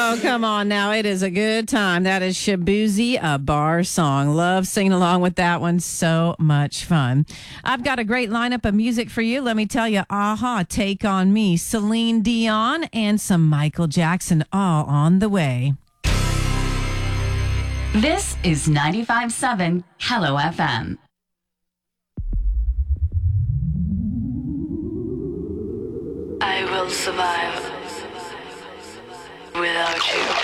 Oh, come on now. It is a good time. That is Shabuzi, a bar song. Love singing along with that one. So much fun. I've got a great lineup of music for you. Let me tell you, Aha, Take On Me, Celine Dion, and some Michael Jackson all on the way. This is 95.7 Hello FM. I will survive without you.